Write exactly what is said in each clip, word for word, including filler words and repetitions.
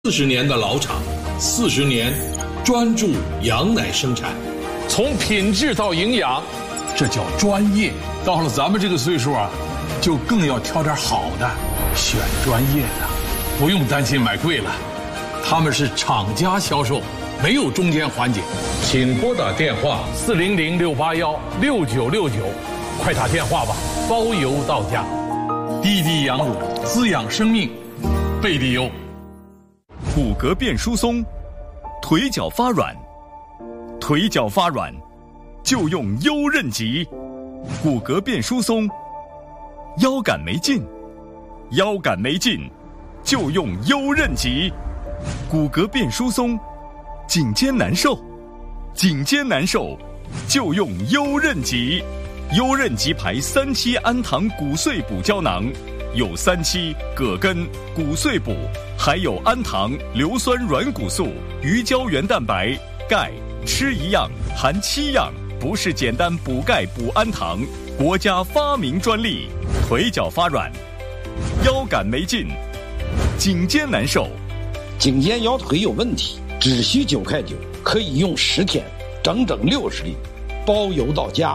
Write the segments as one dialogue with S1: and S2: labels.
S1: 四十年的老厂，四十年专注羊奶生产，
S2: 从品质到营养，这叫专业。到了咱们这个岁数啊，就更要挑点好的，选专业的，不用担心买贵了。他们是厂家销售，没有中间环节。请拨打电话四零零六八幺六九六九，快打电话吧，包邮到家。滴滴羊乳，滋养生命，贝蒂优。
S3: 骨骼变疏松，腿脚发软，腿脚发软就用优韧极。骨骼变疏松，腰杆没劲，腰杆没劲就用优韧极。骨骼变疏松，颈肩难受，颈肩难受就用优韧极。优韧极牌三七氨糖骨碎补胶囊，有三七、葛根、骨碎补，还有氨糖、硫酸软骨素、鱼胶原蛋白、钙，吃一样含七样，不是简单补钙补氨糖，国家发明专利。腿脚发软，腰杆没劲，颈肩难受，
S4: 颈肩腰腿有问题，只需九块九，可以用十天，整整六十粒，包邮到家。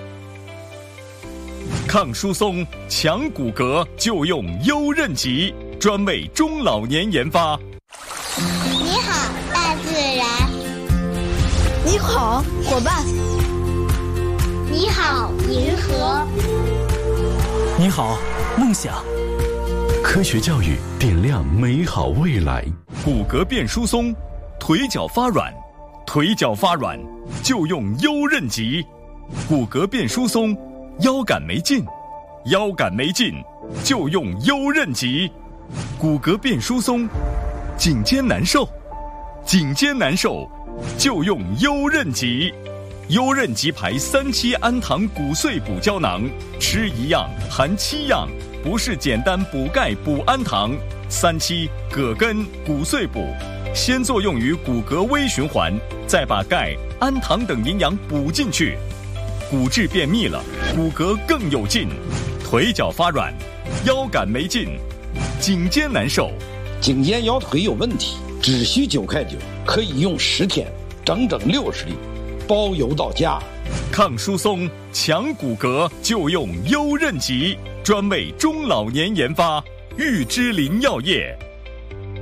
S3: 抗疏松、强骨骼就用优韧极，专为中老年研发。
S5: 你好，大自然。
S6: 你好，伙伴。
S5: 你好，银河。
S7: 你好，梦想。科学教育点亮美好未来。
S3: 骨骼变疏松，腿脚发软，腿脚发软就用优韧极。骨骼变疏松，腰杆没劲，腰杆没劲就用优韧极。骨骼变疏松，颈肩难受，颈肩难受就用优韧极。优韧极牌三七氨糖骨碎补胶囊，吃一样含七样，不是简单补钙补氨糖。三七、葛根、骨碎补，先作用于骨骼微循环，再把钙、氨糖等营养补进去。骨质变密了，骨骼更有劲。腿脚发软，腰杆没劲，颈肩难受，
S4: 颈肩腰腿有问题，只需九块九，可以用十天，整整六十粒，包邮到家。
S3: 抗疏松、强骨骼就用优韧极，专为中老年研发。玉芝林药业。